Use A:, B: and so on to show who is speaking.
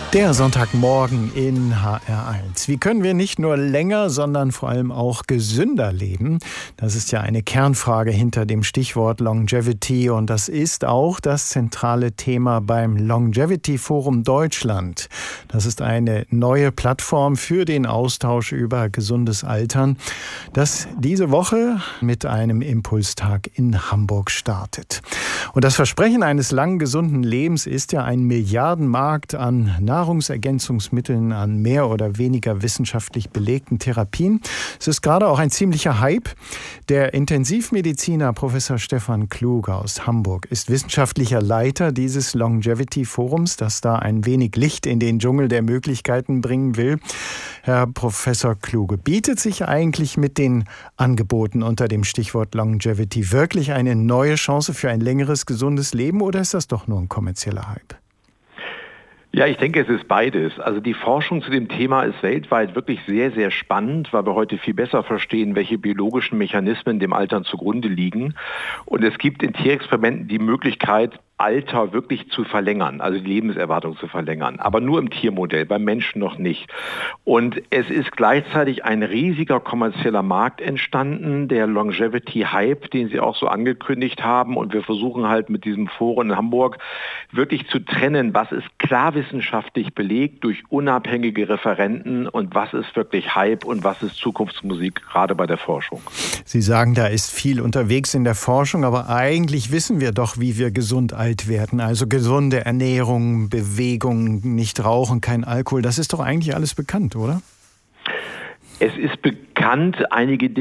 A: Der Sonntagmorgen in HR1. Wie können wir nicht nur länger, sondern vor allem auch gesünder leben? Das ist ja eine Kernfrage hinter dem Stichwort Longevity und das ist auch das zentrale Thema beim Longevity Forum Deutschland. Das ist eine neue Plattform für den Austausch über gesundes Altern, das diese Woche mit einem Impulstag in Hamburg startet. Und das Versprechen eines langen, gesunden Lebens ist ja ein Milliardenmarkt an Nahrungsergänzungsmitteln, an mehr oder weniger wissenschaftlich belegten Therapien. Es ist gerade auch ein ziemlicher Hype. Der Intensivmediziner Professor Stefan Kluge aus Hamburg ist wissenschaftlicher Leiter dieses Longevity Forums, das da ein wenig Licht in den Dschungel der Möglichkeiten bringen will. Herr Professor Kluge, bietet sich eigentlich mit den Angeboten unter dem Stichwort Longevity wirklich eine neue Chance für ein längeres, gesundes Leben oder ist das doch nur ein kommerzieller Hype?
B: Ja, ich denke, es ist beides. Also die Forschung zu dem Thema ist weltweit wirklich sehr, sehr spannend, weil wir heute viel besser verstehen, welche biologischen Mechanismen dem Altern zugrunde liegen. Und es gibt in Tierexperimenten die Möglichkeit, Alter wirklich zu verlängern, also die Lebenserwartung zu verlängern, aber nur im Tiermodell, beim Menschen noch nicht. Und es ist gleichzeitig ein riesiger kommerzieller Markt entstanden, der Longevity-Hype, den Sie auch so angekündigt haben. Und wir versuchen halt mit diesem Forum in Hamburg wirklich zu trennen, was ist klar wissenschaftlich belegt durch unabhängige Referenten und was ist wirklich Hype und was ist Zukunftsmusik, gerade bei der Forschung.
A: Sie sagen, da ist viel unterwegs in der Forschung, aber eigentlich wissen wir doch, wie wir gesund alt werden. Also gesunde Ernährung, Bewegung, nicht rauchen, kein Alkohol. Das ist doch eigentlich alles bekannt, oder?
B: Es ist bekannt, einige Dinge